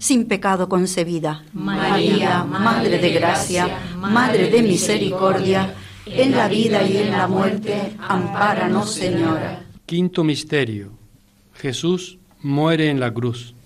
sin pecado concebida. María, Madre de Gracia, Madre de Misericordia, en la vida y en la muerte, ampáranos, Señora. Quinto misterio. Jesús muere en la cruz.